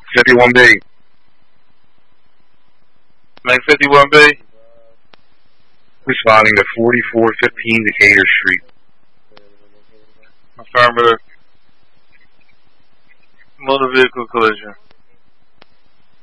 51B. Make 51B. Responding to 4415 Decatur Street. Affirmative. Motor vehicle collision.